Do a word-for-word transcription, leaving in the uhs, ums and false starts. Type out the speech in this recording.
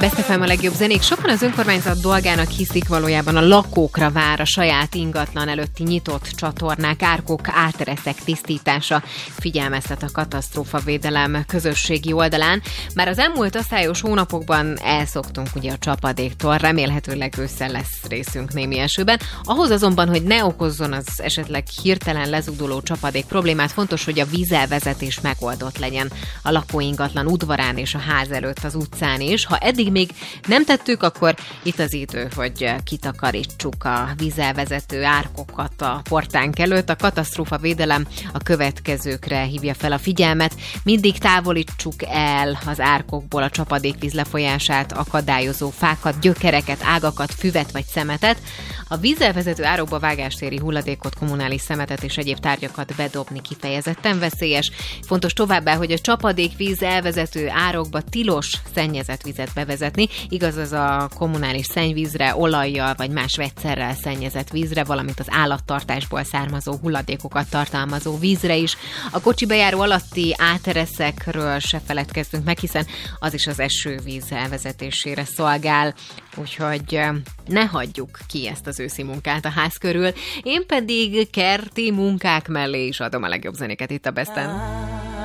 Best ef em a legjobb zenék. Sokan az önkormányzat dolgának hiszik, valójában a lakókra vár a saját ingatlan előtti nyitott csatornák, árkok, átereszek tisztítása, figyelmeztet a katasztrófavédelem közösségi oldalán. Már az elmúlt asszályos hónapokban elszoktunk ugye a csapadéktól, remélhetőleg ősszel lesz részünk némi esőben. Ahhoz azonban, hogy ne okozzon az esetleg hirtelen lezúduló csapadék problémát, fontos, hogy a vízelvezetés megoldott legyen a lakóingatlan udvarán és a ház előtt az utcán is. Ha eddig még nem tettük, akkor itt az idő, hogy kitakarítsuk a vízelvezető árkokat a portánk előtt. A katasztrófavédelem a következőkre hívja fel a figyelmet. Mindig távolítsuk el az árkokból a csapadékvíz lefolyását akadályozó fákat, gyökereket, ágakat, füvet vagy szemetet. A vízelvezető árokba vágástéri hulladékot, kommunális szemetet és egyéb tárgyakat bedobni kifejezetten veszélyes. Fontos továbbá, hogy a csapadékvíz elvezető árokba tilos szennyezett vizet bevezetni. Igaz az a kommunális szennyvízre, olajjal vagy más vegyszerrel szennyezett vízre, valamint az állattartásból származó hulladékokat tartalmazó vízre is. A kocsi bejáró alatti átereszekről se feledkezzünk meg, hiszen az is az esővíz elvezetésére szolgál, úgyhogy ne hagyjuk ki ezt az őszi munkát a ház körül. Én pedig kerti munkák mellé is adom a legjobb zenéket itt a Besten.